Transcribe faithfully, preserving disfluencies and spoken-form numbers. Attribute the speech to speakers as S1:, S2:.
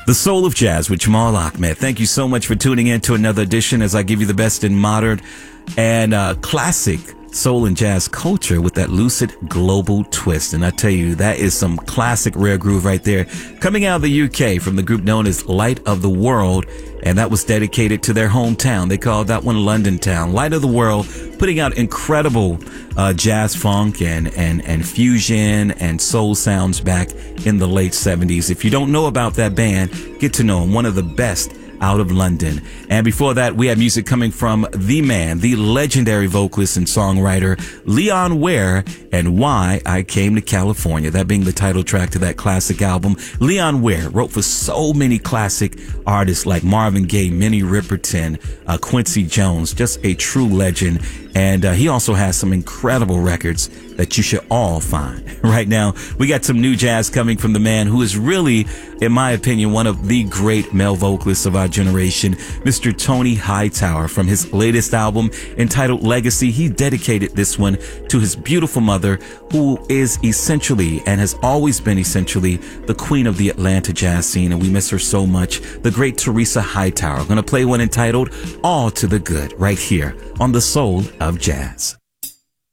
S1: The Soul of Jazz with Jamal Ahmed. Thank you so much for tuning in to another edition as I give you the best in modern and uh, classic soul and jazz culture with that lucid global twist. And I tell you, that is some classic rare groove right there, coming out of the U K from the group known as Light of the World. And that was dedicated to their hometown. They called that one London Town. Light of the World, putting out incredible uh, jazz funk and, and, and fusion and soul sounds back in the late seventies. If you don't know about that band, get to know them. One of the best out of London. And before that, we had music coming from the man, the legendary vocalist and songwriter Leon Ware, and Why I Came to California, that being the title track to that classic album. Leon Ware wrote for so many classic artists like Marvin Gaye, Minnie Riperton, uh, Quincy Jones, just a true legend. And uh, he also has some incredible records that you should all find. Right now, we got some new jazz coming from the man who is really, in my opinion, one of the great male vocalists of our generation, Mister Tony Hightower. From his latest album entitled Legacy, he dedicated this one to his beautiful mother, who is essentially and has always been essentially the queen of the Atlanta jazz scene, and we miss her so much, the great Teresa Hightower. I'm going to play one entitled All to the Good right here on The Soul of Jazz.